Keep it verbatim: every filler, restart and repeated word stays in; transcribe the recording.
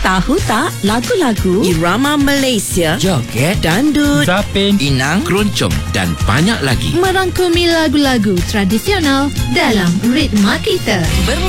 Tahu tak lagu-lagu irama Malaysia, joget, dandut, Zapin, inang, keroncong dan banyak lagi. Merangkumi lagu-lagu tradisional dalam ritma kita. bermain